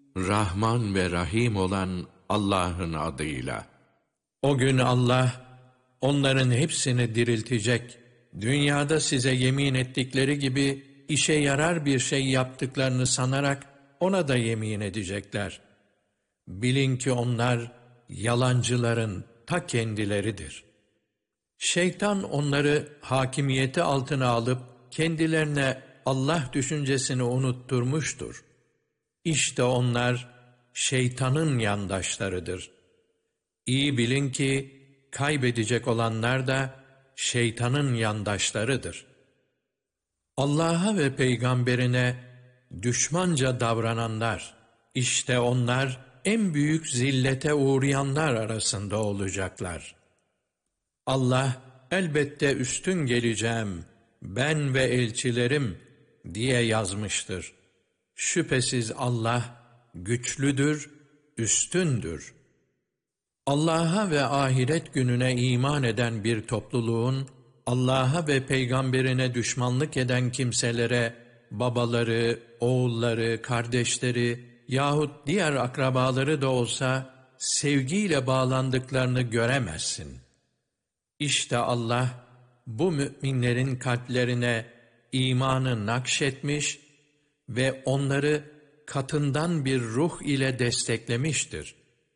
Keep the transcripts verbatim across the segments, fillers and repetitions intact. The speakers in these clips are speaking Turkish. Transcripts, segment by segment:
Rahman ve Rahim olan Allah'ın adıyla. O gün Allah onların hepsini diriltecek. Dünyada size yemin ettikleri gibi işe yarar bir şey yaptıklarını sanarak ona da yemin edecekler. Bilin ki onlar yalancıların ta kendileridir. Şeytan onları hakimiyeti altına alıp kendilerine Allah düşüncesini unutturmuştur. İşte onlar şeytanın yandaşlarıdır. İyi bilin ki kaybedecek olanlar da şeytanın yandaşlarıdır. Allah'a ve peygamberine düşmanca davrananlar, işte onlar en büyük zillete uğrayanlar arasında olacaklar. Allah, elbette üstün geleceğim, ben ve elçilerim diye yazmıştır. Şüphesiz Allah güçlüdür, üstündür. Allah'a ve ahiret gününe iman eden bir topluluğun, Allah'a ve peygamberine düşmanlık eden kimselere, babaları, oğulları, kardeşleri yahut diğer akrabaları da olsa, sevgiyle bağlandıklarını göremezsin. İşte Allah, bu müminlerin kalplerine imanı nakşetmiş ve onları katından bir ruh ile desteklemiştir.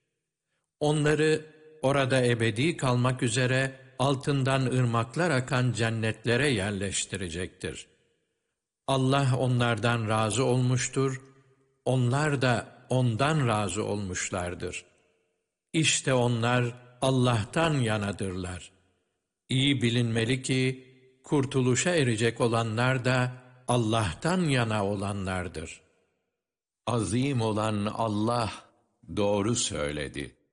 Onları orada ebedi kalmak üzere altından ırmaklar akan cennetlere yerleştirecektir. Allah onlardan razı olmuştur, onlar da ondan razı olmuşlardır. İşte onlar Allah'tan yanadırlar. İyi bilinmeli ki, kurtuluşa erecek olanlar da Allah'tan yana olanlardır. Azim olan Allah doğru söyledi.